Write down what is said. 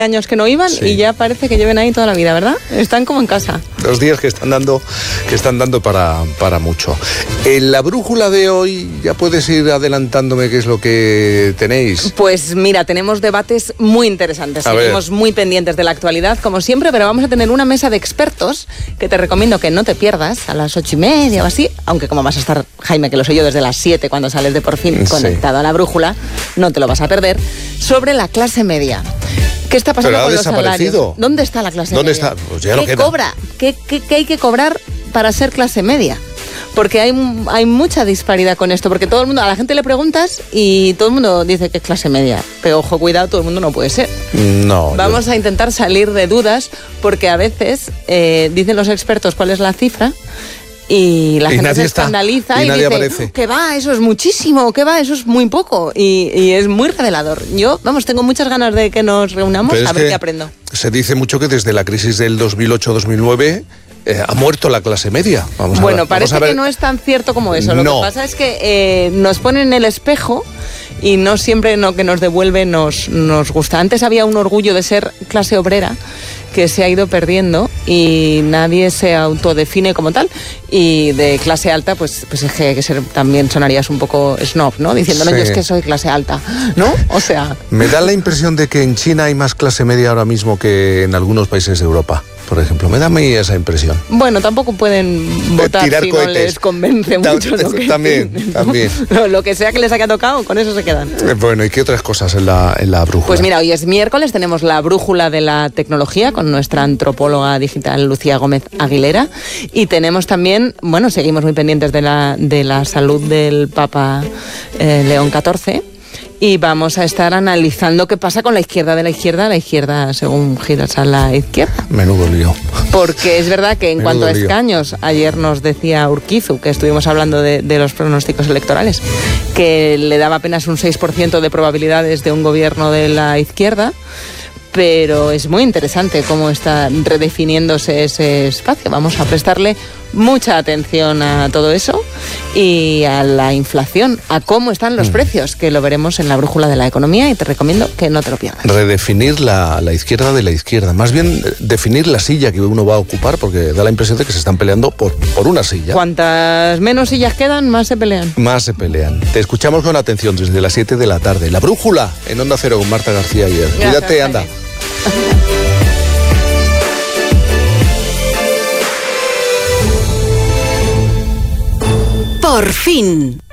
años que no iban, sí. Y ya parece que lleven ahí toda la vida, ¿verdad? Están como en casa. 2 días que están dando para mucho. En la brújula de hoy, ¿ya puedes ir adelantándome qué es lo que tenéis? Pues mira, tenemos debates muy interesantes. Seguimos muy pendientes de la actualidad, como siempre, pero vamos a tener una mesa de expertos que te recomiendo que no te pierdas a las 8:30 o así, aunque como vas a estar, Jaime, que lo sé yo, desde las 7 cuando sales de Por Fin conectado a la brújula, no te lo vas a perder, sobre la clase media. ¿Qué está pasando con los salarios? ¿Dónde está la clase media? ¿Dónde está? Pues ya no queda. ¿Qué cobra? ¿Qué hay que cobrar para ser clase media? Porque hay mucha disparidad con esto, porque todo el mundo, a la gente le preguntas y todo el mundo dice que es clase media. Pero ojo, cuidado, todo el mundo no puede ser. No. Vamos a intentar salir de dudas, porque a veces dicen los expertos cuál es la cifra. Y la gente se escandaliza y dice, aparece. ¿Qué va? Eso es muchísimo, ¿qué va? Eso es muy poco. Y es muy revelador. Yo, tengo muchas ganas de que nos reunamos a ver qué aprendo. Se dice mucho que desde la crisis del 2008-2009 ha muerto la clase media. Parece que no es tan cierto como eso. Lo que pasa es que nos ponen en el espejo y no siempre lo que nos devuelve nos gusta. Antes había un orgullo de ser clase obrera que se ha ido perdiendo y nadie se autodefine como tal, y de clase alta pues es que ser, también sonarías un poco snob, ¿no? Diciéndole, yo es que soy clase alta, ¿no? O sea... Me da la impresión de que en China hay más clase media ahora mismo que en algunos países de Europa, por ejemplo. Me da a mí esa impresión. Bueno, tampoco pueden votar si cohetes. No les convence mucho. También. Lo que sea que les haya tocado, con eso se quedan. Bueno, ¿y qué otras cosas en la brújula? Pues mira, hoy es miércoles, tenemos la brújula de la tecnología con nuestra antropóloga digital Lucía Gómez Aguilera, y tenemos también, seguimos muy pendientes de la salud del Papa León XIV. Y vamos a estar analizando qué pasa con la izquierda de la izquierda según giras a la izquierda. Menudo lío. Porque es verdad que en cuanto a escaños, ayer nos decía Urquizu, que estuvimos hablando de los pronósticos electorales, que le daba apenas un 6% de probabilidades de un gobierno de la izquierda, pero es muy interesante cómo está redefiniéndose ese espacio. Vamos a prestarle mucha atención a todo eso y a la inflación, a cómo están los precios, que lo veremos en la brújula de la economía, y te recomiendo que no te lo pierdas. Redefinir la izquierda de la izquierda, más bien definir la silla que uno va a ocupar, porque da la impresión de que se están peleando por una silla. Cuantas menos sillas quedan, más se pelean. Te escuchamos con atención desde las 7 de la tarde. La brújula en Onda Cero con Marta García ayer. Cuídate, anda. Por fin.